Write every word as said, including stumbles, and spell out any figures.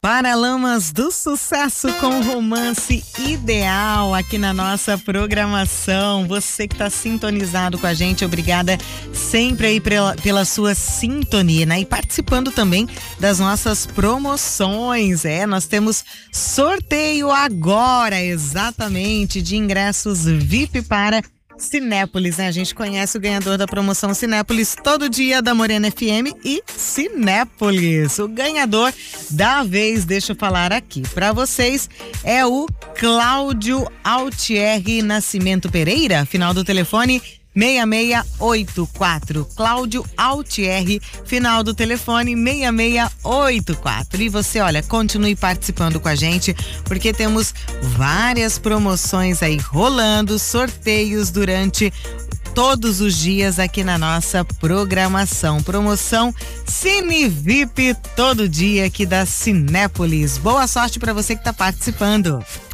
Paralamas do Sucesso com Romance Ideal aqui na nossa programação. Você que está sintonizado com a gente, obrigada sempre aí pela, pela sua sintonia, né? E participando também das nossas promoções. É, nós temos sorteio agora, exatamente, de ingressos V I P para Cinépolis, né? A gente conhece o ganhador da promoção Cinépolis todo dia da Morena F M e Cinépolis. O ganhador da vez, deixa eu falar aqui para vocês, é o Cláudio Altieri Nascimento Pereira, final do telefone seis seis oito quatro. Cláudio Altieri, final do telefone seis seis oito quatro. E você, olha, continue participando com a gente, porque temos várias promoções aí rolando, sorteios durante todos os dias aqui na nossa programação. Promoção Cine V I P todo dia aqui da Cinépolis. Boa sorte para você que está participando.